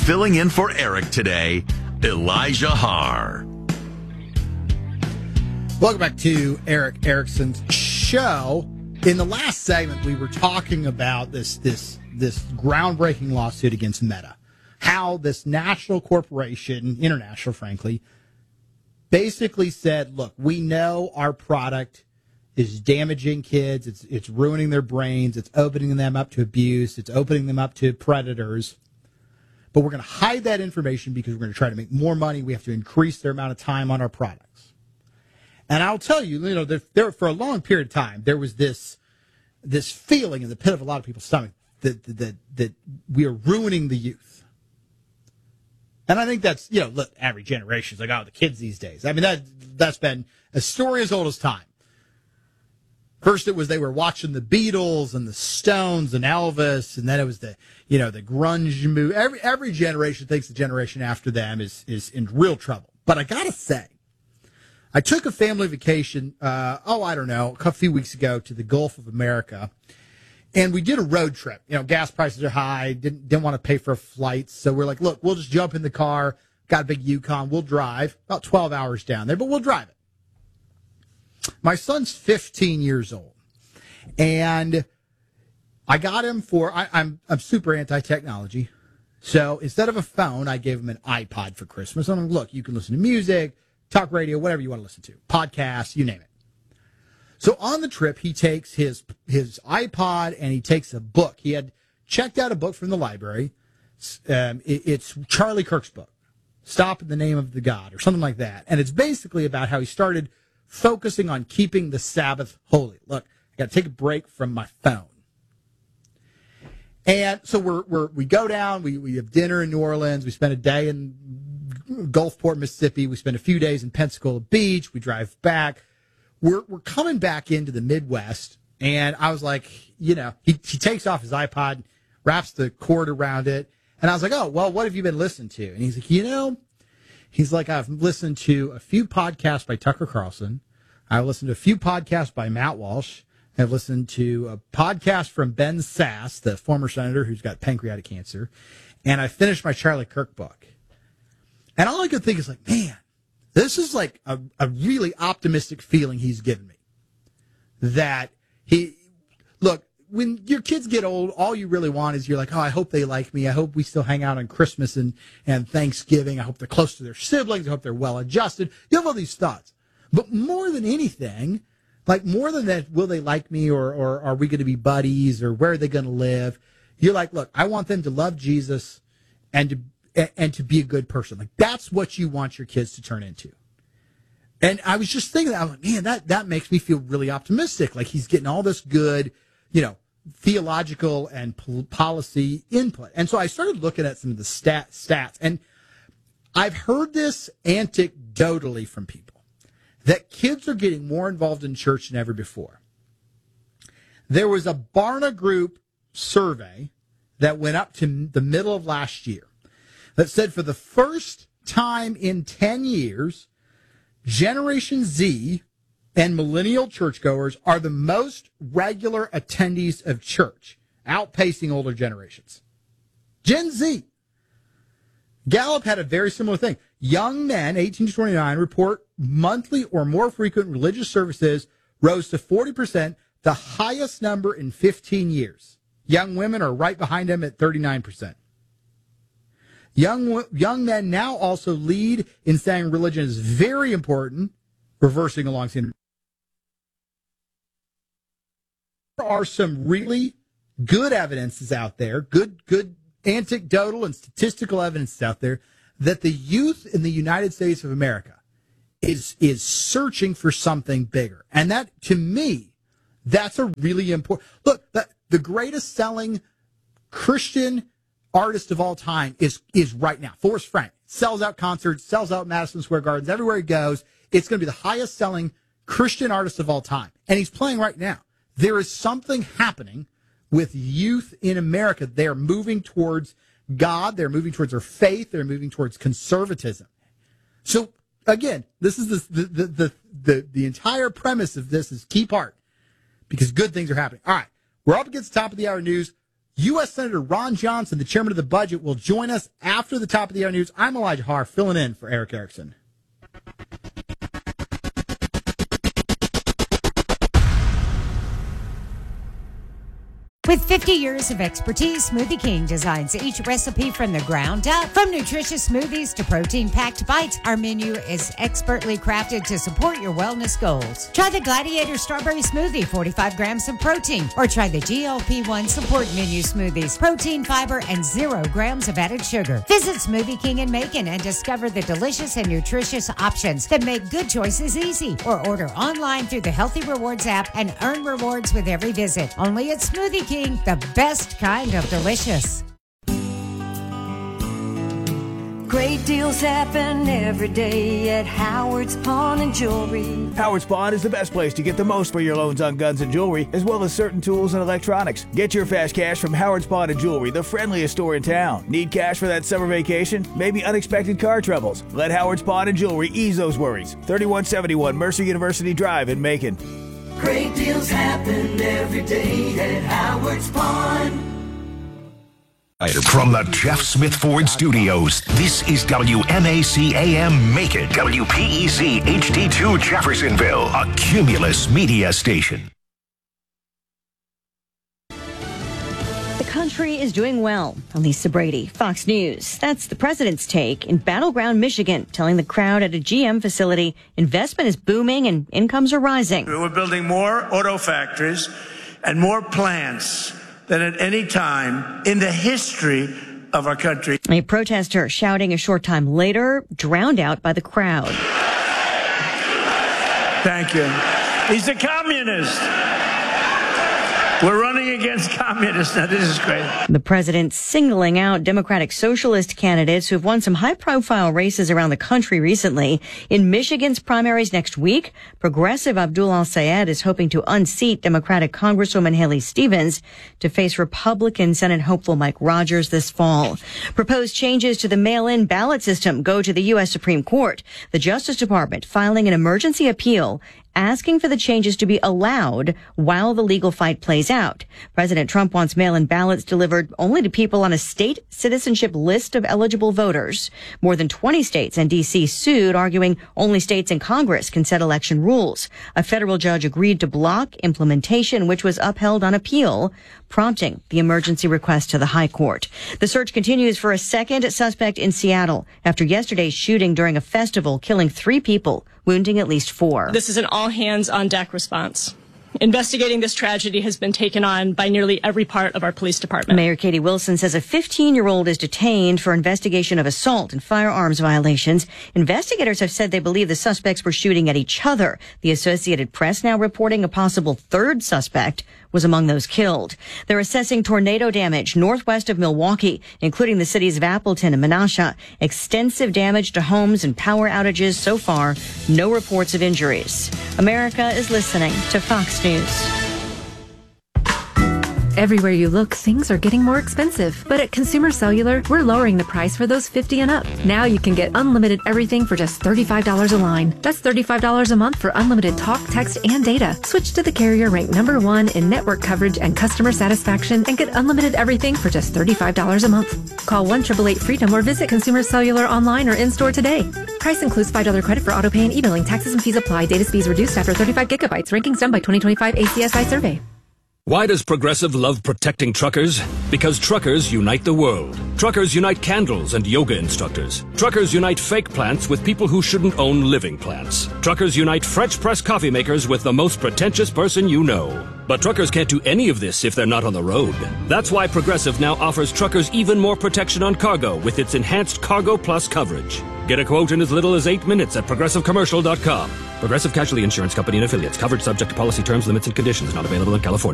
filling in for Eric today, Elijah Haar. Welcome back to Eric Erickson's show. In the last segment, we were talking about this groundbreaking lawsuit against Meta. How this national corporation, international, frankly, basically said, look, we know our product is damaging kids. It's ruining their brains. It's opening them up to abuse. It's opening them up to predators. But we're going to hide that information because we're going to try to make more money. We have to increase their amount of time on our products. And I'll tell you, there for a long period of time, there was this feeling in the pit of a lot of people's stomach that we are ruining the youth. And I think that's, look, every generation's like, oh, the kids these days. I mean, that's been a story as old as time. First it was they were watching the Beatles and the Stones and Elvis, and then it was the grunge movie. Every generation thinks the generation after them is in real trouble. But I gotta say, I took a family vacation, a few weeks ago to the Gulf of America, and we did a road trip. Gas prices are high, didn't want to pay for flights, so we're like, look, we'll just jump in the car, got a big Yukon, we'll drive, about 12 hours down there, but we'll drive it. My son's 15 years old, and I got him I'm super anti-technology, so instead of a phone, I gave him an iPod for Christmas. I'm like, look, you can listen to music, talk radio, whatever you want to listen to, podcasts, you name it. So on the trip, he takes his iPod and he takes a book. He had checked out a book from the library. It's Charlie Kirk's book, Stop in the Name of the God, or something like that. And it's basically about how he started focusing on keeping the Sabbath holy. Look, I got to take a break from my phone. And so we go down, we have dinner in New Orleans, we spend a day in Gulfport, Mississippi, we spend a few days in Pensacola Beach, we drive back. We're coming back into the Midwest, and I was like, he takes off his iPod, wraps the cord around it, and I was like, oh, well, what have you been listening to? And he's like, I've listened to a few podcasts by Tucker Carlson. I've listened to a few podcasts by Matt Walsh. I've listened to a podcast from Ben Sasse, the former senator who's got pancreatic cancer. And I finished my Charlie Kirk book. And all I could think is like, man, this is like a really optimistic feeling he's given me. That look, when your kids get old, all you really want is you're like, oh, I hope they like me. I hope we still hang out on Christmas and Thanksgiving. I hope they're close to their siblings. I hope they're well adjusted. You have all these thoughts. But more than anything, like more than that, will they like me or are we going to be buddies or where are they going to live? You're like, look, I want them to love Jesus and to be a good person. Like that's what you want your kids to turn into. And I was just thinking that, I was like, man, that makes me feel really optimistic. Like he's getting all this good, theological and policy input. And so I started looking at some of the stats, and I've heard this anecdotally from people that kids are getting more involved in church than ever before. There was a Barna Group survey that went up to the middle of last year that said for the first time in 10 years, Generation Z and millennial churchgoers are the most regular attendees of church, outpacing older generations. Gen Z. Gallup had a very similar thing. Young men, 18 to 29, report monthly or more frequent religious services rose to 40%, the highest number in 15 years. Young women are right behind them at 39%. Young men now also lead in saying religion is very important, reversing alongside. There are some really good evidences out there, good anecdotal and statistical evidence out there that the youth in the United States of America is searching for something bigger. And that, to me, that's a really important. Look, the greatest selling Christian artist of all time is right now. Forrest Frank sells out concerts, sells out Madison Square Gardens, everywhere he goes. It's going to be the highest selling Christian artist of all time. And he's playing right now. There is something happening with youth in America. They're moving towards God. They're moving towards their faith. They're moving towards conservatism. So again, this is the entire premise of this is keep heart because good things are happening. All right. We're up against the top of the hour news. U.S. Senator Ron Johnson, the chairman of the budget, will join us after the top of the hour news. I'm Elijah Harr, filling in for Eric Erickson. With 50 years of expertise, Smoothie King designs each recipe from the ground up. From nutritious smoothies to protein-packed bites, our menu is expertly crafted to support your wellness goals. Try the Gladiator Strawberry Smoothie, 45 grams of protein, or try the GLP-1 Support Menu Smoothies, protein, fiber, and 0 grams of added sugar. Visit Smoothie King in Macon and discover the delicious and nutritious options that make good choices easy. Or order online through the Healthy Rewards app and earn rewards with every visit. Only at Smoothie King, the best kind of delicious. Great deals happen every day at Howard's Pawn and Jewelry. Howard's Pawn is the best place to get the most for your loans on guns and jewelry, as well as certain tools and electronics. Get your fast cash from Howard's Pawn and Jewelry, the friendliest store in town. Need cash for that summer vacation? Maybe unexpected car troubles? Let Howard's Pawn and Jewelry ease those worries. 3171 Mercer University Drive in Macon. Great deals happen every day at Howard's Pawn. From the Jeff Smith Ford Studios, this is WMAC AM Macon, WPEC HD2 Jeffersonville, a Cumulus media station. The country is doing well. Lisa Brady, Fox News. That's the president's take in battleground Michigan, telling the crowd at a GM facility investment is booming and incomes are rising. We're building more auto factories and more plants than at any time in the history of our country. A protester shouting a short time later, drowned out by the crowd. Thank you. He's a communist. We're running against communists now. This is great. The president singling out Democratic Socialist candidates who've won some high-profile races around the country recently. In Michigan's primaries next week, progressive Abdul Al-Sayed is hoping to unseat Democratic Congresswoman Haley Stevens to face Republican Senate hopeful Mike Rogers this fall. Proposed changes to the mail-in ballot system go to the U.S. Supreme Court. The Justice Department filing an emergency appeal asking for the changes to be allowed while the legal fight plays out. President Trump wants mail-in ballots delivered only to people on a state citizenship list of eligible voters. More than 20 states and D.C. sued, arguing only states and Congress can set election rules. A federal judge agreed to block implementation, which was upheld on appeal, prompting the emergency request to the High Court. The search continues for a second suspect in Seattle after yesterday's shooting during a festival, killing 3 people, wounding at least 4. This is an all-hands-on-deck response. Investigating this tragedy has been taken on by nearly every part of our police department. Mayor Katie Wilson says a 15-year-old is detained for investigation of assault and firearms violations. Investigators have said they believe the suspects were shooting at each other. The Associated Press now reporting a possible third suspect was among those killed. They're assessing tornado damage northwest of Milwaukee, including the cities of Appleton and Menasha. Extensive damage to homes and power outages so far. No reports of injuries. America is listening to Fox News. Everywhere you look, things are getting more expensive. But at Consumer Cellular, we're lowering the price for those 50 and up. Now you can get unlimited everything for just $35 a line. That's $35 a month for unlimited talk, text, and data. Switch to the carrier ranked #1 in network coverage and customer satisfaction and get unlimited everything for just $35 a month. Call 1-888-FREEDOM or visit Consumer Cellular online or in-store today. Price includes $5 credit for autopay and e-billing. Taxes and fees apply. Data speeds reduced after 35 gigabytes. Rankings done by 2025 ACSI survey. Why does Progressive love protecting truckers? Because truckers unite the world. Truckers unite candles and yoga instructors. Truckers unite fake plants with people who shouldn't own living plants. Truckers unite French press coffee makers with the most pretentious person you know. But truckers can't do any of this if they're not on the road. That's why Progressive now offers truckers even more protection on cargo with its enhanced Cargo Plus coverage. Get a quote in as little as 8 minutes at ProgressiveCommercial.com. Progressive Casualty Insurance Company and Affiliates. Coverage subject to policy terms, limits, and conditions. Not available in California.